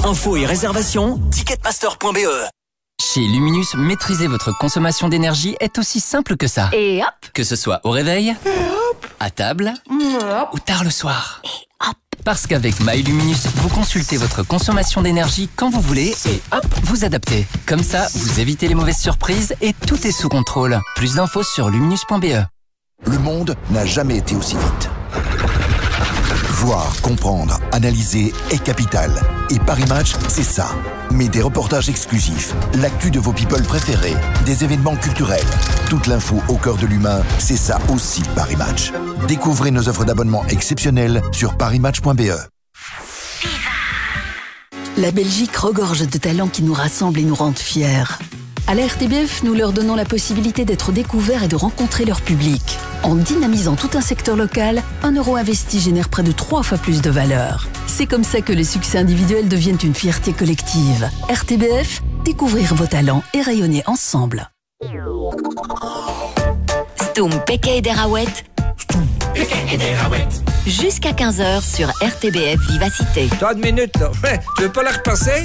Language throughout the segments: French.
Infos et réservations, ticketmaster.be. Chez Luminus, maîtriser votre consommation d'énergie est aussi simple que ça. Et hop! Que ce soit au réveil, à table ou tard le soir. Et hop! Parce qu'avec MyLuminus, vous consultez votre consommation d'énergie quand vous voulez et hop, vous adaptez. Comme ça, vous évitez les mauvaises surprises et tout est sous contrôle. Plus d'infos sur luminus.be. Le monde n'a jamais été aussi vite. Voir, comprendre, analyser est capital. Et Paris Match, c'est ça. Mais des reportages exclusifs, l'actu de vos people préférés, des événements culturels, toute l'info au cœur de l'humain, c'est ça aussi Paris Match. Découvrez nos offres d'abonnement exceptionnelles sur parismatch.be. La Belgique regorge de talents qui nous rassemblent et nous rendent fiers. À la RTBF, nous leur donnons la possibilité d'être découverts et de rencontrer leur public. En dynamisant tout un secteur local, 1 euro investi génère près de 3 fois plus de valeur. C'est comme ça que les succès individuels deviennent une fierté collective. RTBF, découvrir vos talents et rayonner ensemble. Stoum Peke der Aouet. Jusqu'à 15h sur RTBF Vivacité. 3 minutes là. Tu veux pas la repasser?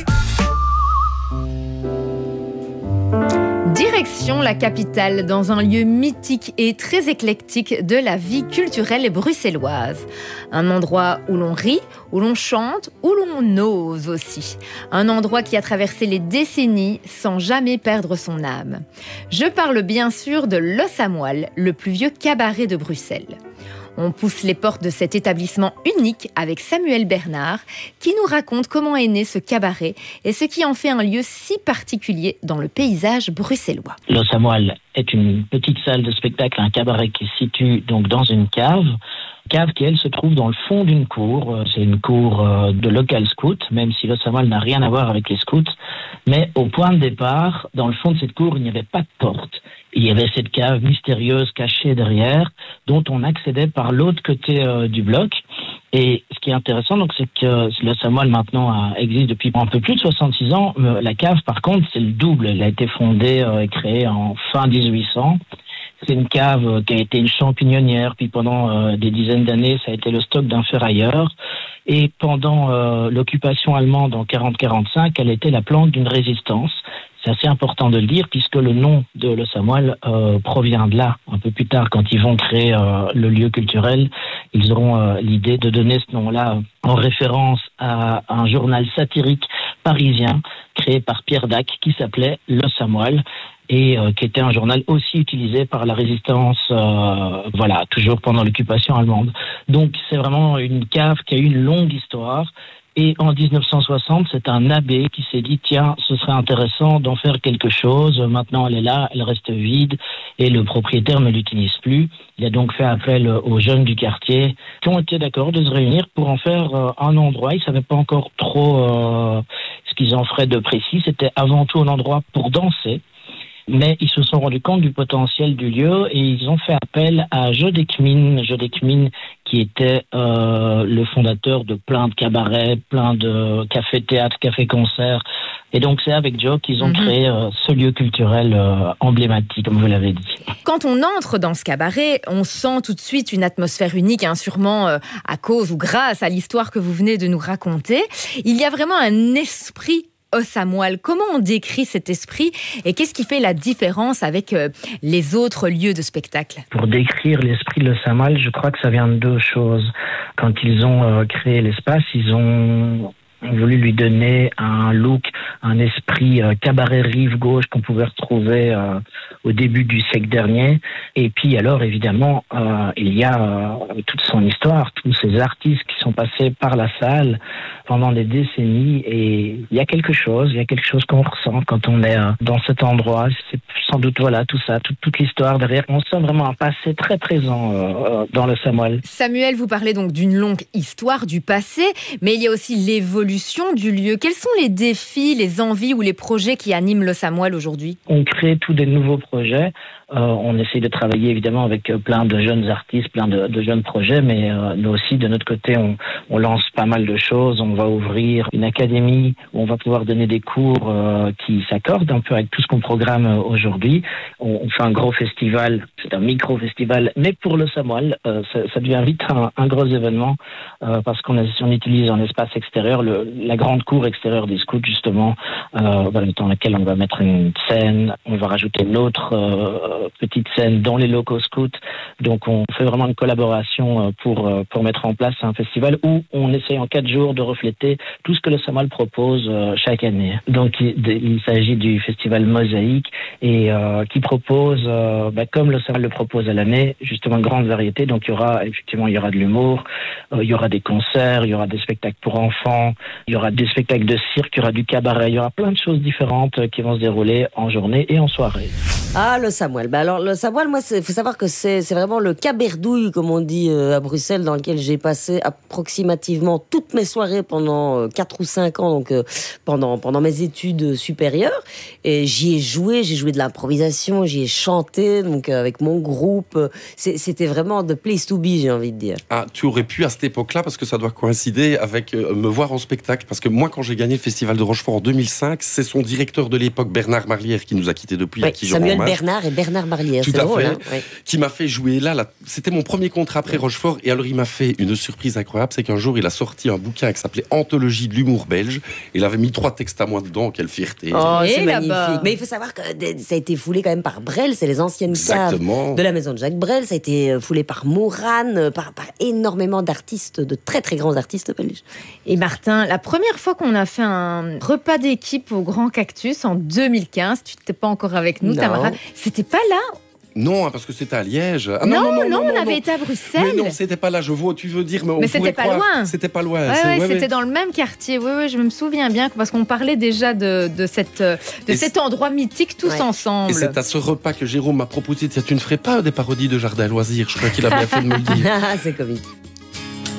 Direction la capitale, dans un lieu mythique et très éclectique de la vie culturelle bruxelloise. Un endroit où l'on rit, où l'on chante, où l'on ose aussi. Un endroit qui a traversé les décennies sans jamais perdre son âme. Je parle bien sûr de L'Os à Moelle, le plus vieux cabaret de Bruxelles. On pousse les portes de cet établissement unique avec Samuel Bernard, qui nous raconte comment est né ce cabaret et ce qui en fait un lieu si particulier dans le paysage bruxellois. L'Os à Moelle est une petite salle de spectacle, un cabaret qui se situe donc dans une cave qui, elle, se trouve dans le fond d'une cour. C'est une cour de local scout, même si L'Os à Moelle n'a rien à voir avec les scouts. Mais au point de départ, dans le fond de cette cour, il n'y avait pas de porte. Il y avait cette cave mystérieuse cachée derrière, dont on accédait par l'autre côté du bloc. Et ce qui est intéressant, donc, c'est que L'Os à Moelle maintenant existe depuis un peu plus de 66 ans. La cave, par contre, c'est le double. Elle a été fondée et créée en fin 1800. C'est une cave qui a été une champignonnière, puis pendant des dizaines d'années, ça a été le stock d'un ferrailleur. Et pendant l'occupation allemande en 40-45, elle était la plante d'une résistance. C'est assez important de le dire, puisque le nom de L'Os à Moelle provient de là. Un peu plus tard, quand ils vont créer le lieu culturel, ils auront l'idée de donner ce nom-là en référence à un journal satirique parisien créé par Pierre Dac qui s'appelait L'Os à Moelle et qui était un journal aussi utilisé par la résistance, toujours pendant l'occupation allemande. Donc c'est vraiment une cave qui a eu une longue histoire. Et en 1960, c'est un abbé qui s'est dit, tiens, ce serait intéressant d'en faire quelque chose. Maintenant, elle est là, elle reste vide et le propriétaire ne l'utilise plus. Il a donc fait appel aux jeunes du quartier qui ont été d'accord de se réunir pour en faire un endroit. Ils ne savaient pas encore trop ce qu'ils en feraient de précis. C'était avant tout un endroit pour danser. Mais ils se sont rendus compte du potentiel du lieu et ils ont fait appel à Joe Dekmin qui était le fondateur de plein de cabarets, plein de cafés-théâtres, cafés-concerts. Et donc c'est avec Joe qu'ils ont créé ce lieu culturel emblématique, comme vous l'avez dit. Quand on entre dans ce cabaret, on sent tout de suite une atmosphère unique, sûrement à cause ou grâce à l'histoire que vous venez de nous raconter. Il y a vraiment un esprit L'Os à Moelle. Comment on décrit cet esprit et qu'est-ce qui fait la différence avec les autres lieux de spectacle? Pour décrire l'esprit de L'Os à Moelle, je crois que ça vient de deux choses. Quand ils ont créé l'espace, ils ont voulu lui donner un look, un esprit cabaret rive gauche qu'on pouvait retrouver au début du siècle dernier. Et puis alors évidemment, il y a toute son histoire, tous ces artistes qui sont passés par la salle pendant des décennies. Et il y a quelque chose qu'on ressent quand on est dans cet endroit. C'est sans doute tout ça, toute l'histoire derrière. On sent vraiment un passé très présent dans L'Os à Moelle. Samuel, vous parlez donc d'une longue histoire du passé, mais il y a aussi l'évolution du lieu. Quels sont les défis, les les envies ou les projets qui animent le Samoil aujourd'hui? On crée tous des nouveaux projets. On essaie de travailler évidemment avec plein de jeunes artistes, plein de jeunes projets, mais nous aussi, de notre côté, on lance pas mal de choses. On va ouvrir une académie où on va pouvoir donner des cours qui s'accordent un peu avec tout ce qu'on programme aujourd'hui. On fait un gros festival, c'est un micro-festival, mais pour le Samoil, ça devient vite un gros événement parce qu'on utilise un espace extérieur, la grande cour extérieure des scouts, justement, dans laquelle on va mettre une scène. On va rajouter une autre petite scène dans les locaux scouts. Donc on fait vraiment une collaboration pour mettre en place un festival où on essaie en 4 jours de refléter tout ce que le Samoil propose chaque année. Donc il s'agit du festival Mosaïque et qui propose, comme le Samoil le propose à l'année, justement une grande variété. Donc il y aura de l'humour, il y aura des concerts, il y aura des spectacles pour enfants, il y aura des spectacles de cirque, il y aura du cabaret, il y aura plein de choses différentes qui vont se dérouler en journée et en soirée. Ah, le Samoil. Alors, le Samoil, moi, faut savoir que c'est vraiment le caberdouille, comme on dit à Bruxelles, dans lequel j'ai passé approximativement toutes mes soirées pendant 4 ou 5 ans, donc pendant mes études supérieures. Et j'y ai joué, j'ai joué de l'improvisation, j'y ai chanté, donc avec mon groupe. C'était vraiment the place to be, j'ai envie de dire. Ah, tu aurais pu à cette époque-là, parce que ça doit coïncider avec me voir en spectacle. Parce que moi, quand j'ai gagné le Festival de Rochefort en 2005, c'est son directeur de l'époque, Bernard Marlière, qui nous a quittés depuis, à qui je rends hommage. Bernard et Bernard Marlière, tout c'est à drôle, fait, hein, oui. Qui m'a fait jouer là. C'était mon premier contrat après Rochefort, et alors il m'a fait une surprise incroyable, c'est qu'un jour il a sorti un bouquin qui s'appelait Anthologie de l'humour belge, et il avait mis 3 textes à moi dedans, quelle fierté. Oh, c'est magnifique. Mais il faut savoir que ça a été foulé quand même par Brel, c'est les anciennes caves de la maison de Jacques Brel, ça a été foulé par Morane, par énormément d'artistes, de très très grands artistes belges. Et Martin, la première fois qu'on a fait un repas d'équipe au Grand Cactus en 2015, tu n'étais pas encore avec nous, Tamara, c'était pas là? Non, parce que c'était à Liège. Ah, non, on avait été à Bruxelles. Mais non, c'était pas là, je vois, tu veux dire, mais c'était pas loin. C'était pas loin. C'était dans le même quartier. Oui, je me souviens bien, parce qu'on parlait déjà de cet endroit mythique tous ensemble. Et c'est à ce repas que Jérôme m'a proposé, tu ne ferais pas des parodies de Jardin à loisirs? Je crois qu'il a bien fait de me le dire. C'est comique.